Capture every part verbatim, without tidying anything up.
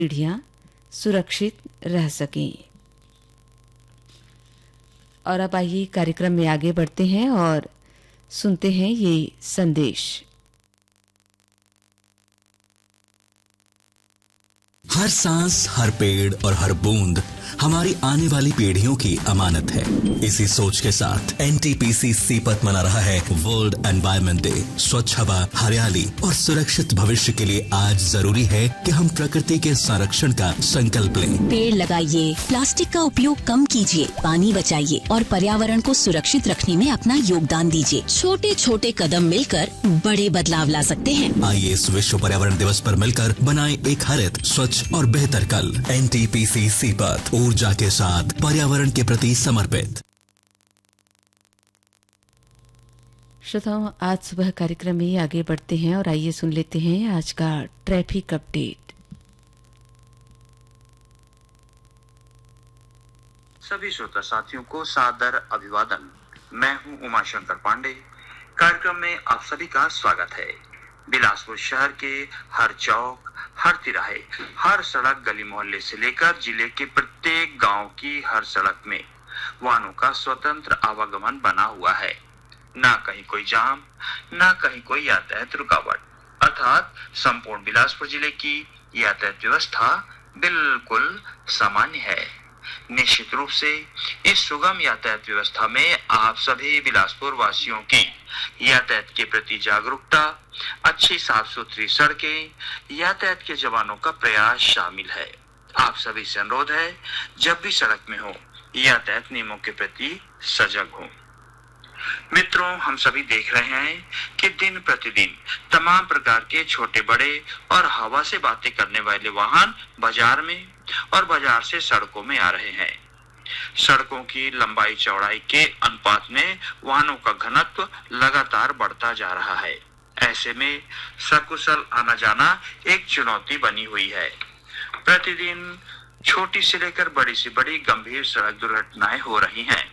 पीढ़ियां सुरक्षित रह सकें। और अब आइए कार्यक्रम में आगे बढ़ते हैं और सुनते हैं ये संदेश। हर सांस, हर पेड़ और हर बूंद हमारी आने वाली पीढ़ियों की अमानत है। इसी सोच के साथ N T P C Sipat मना रहा है वर्ल्ड एनवायरनमेंट डे। स्वच्छ हवा, हरियाली और सुरक्षित भविष्य के लिए आज जरूरी है कि हम प्रकृति के संरक्षण का संकल्प लें। पेड़ लगाइए, प्लास्टिक का उपयोग कम कीजिए, पानी बचाइए और पर्यावरण को सुरक्षित रखने में अपना योगदान दीजिए। छोटे छोटे कदम मिलकर बड़े बदलाव ला सकते हैं। आइए इस विश्व पर्यावरण दिवस पर मिलकर बनाएं एक हरित, स्वच्छ और बेहतर कल। N T P C Sipat, ऊर्जा के साथ पर्यावरण के प्रति समर्पित। श्रोताओं, आज सुबह कार्यक्रम में आगे बढ़ते हैं और आइए सुन लेते हैं आज का ट्रैफिक अपडेट। सभी श्रोता साथियों को सादर अभिवादन। मैं हूं उमाशंकर पांडे। कार्यक्रम में आप सभी का स्वागत है। बिलासपुर शहर के हर चौक, हर तिराहे, हर सड़क, गली मोहल्ले से लेकर जिले के प्रत्येक गांव की हर सड़क में वाहनों का स्वतंत्र आवागमन बना हुआ है। ना कहीं कोई जाम, ना कहीं कोई यातायात रुकावट, अर्थात संपूर्ण बिलासपुर जिले की यातायात व्यवस्था बिल्कुल सामान्य है। निश्चित रूप से इस सुगम यातायात व्यवस्था में आप सभी बिलासपुर वासियों की यातायात के प्रति जागरूकता, अच्छी साफ सुथरी सड़कें, यातायात के जवानों का प्रयास शामिल है। आप सभी से अनुरोध है, जब भी सड़क में हो, यातायात नियमों के प्रति सजग हो। मित्रों, हम सभी देख रहे हैं कि दिन प्रतिदिन तमाम प्रकार के छोटे बड़े और हवा से बातें करने वाले वाहन बाजार में और बाजार से सड़कों में आ रहे हैं। सड़कों की लंबाई चौड़ाई के अनुपात में वाहनों का घनत्व लगातार बढ़ता जा रहा है। ऐसे में सकुशल आना जाना एक चुनौती बनी हुई है। प्रतिदिन छोटी से लेकर बड़ी से बड़ी गंभीर सड़क दुर्घटनाएं हो रही हैं।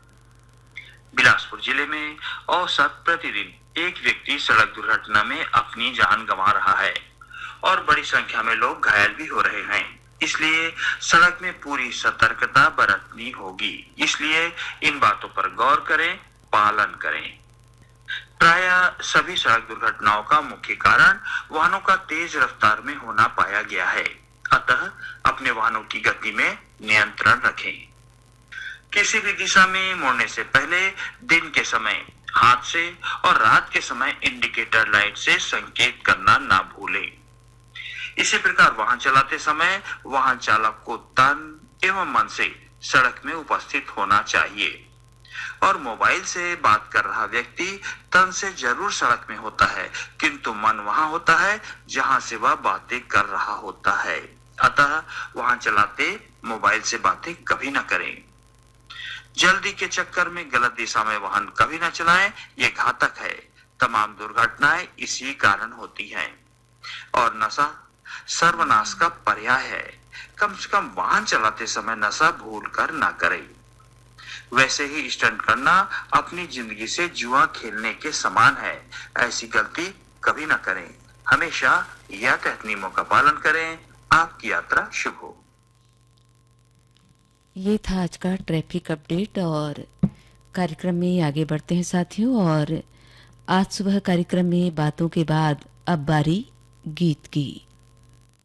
बिलासपुर जिले में औसत प्रतिदिन एक व्यक्ति सड़क दुर्घटना में अपनी जान गंवा रहा है और बड़ी संख्या में लोग घायल भी हो रहे हैं। इसलिए सड़क में पूरी सतर्कता बरतनी होगी। इसलिए इन बातों पर गौर करें, पालन करें। प्रायः सभी सड़क दुर्घटनाओं का मुख्य कारण वाहनों का तेज रफ्तार में होना पाया गया है। अतः अपने वाहनों की गति में नियंत्रण रखें। किसी भी दिशा में मुड़ने से पहले दिन के समय हाथ से और रात के समय इंडिकेटर लाइट से संकेत करना ना भूलें। इसी प्रकार वाहन चलाते समय वाहन चालक को तन एवं मन से सड़क में उपस्थित होना चाहिए और मोबाइल से बात कर रहा व्यक्ति तन से जरूर सड़क में होता है, किंतु मन वहां होता है जहां से वह बातें कर रहा होता है। अतः वाहन चलाते मोबाइल से बातें कभी न करें। जल्दी के चक्कर में गलत दिशा में वाहन कभी न चलाएं, ये घातक है। तमाम दुर्घटनाएं इसी कारण होती हैं। और नशा सर्वनाश का पर्याय है। कम से कम वाहन चलाते समय नशा भूल कर ना करें। वैसे ही स्टंट करना अपनी जिंदगी से जुआ खेलने के समान है। ऐसी गलती कभी ना करें। हमेशा यातायात नियमों का पालन करें। आपकी यात्रा शुभ हो। ये था आज का ट्रैफिक अपडेट और कार्यक्रम में आगे बढ़ते हैं साथियों। और आज सुबह कार्यक्रम में बातों के बाद अब बारी गीत की।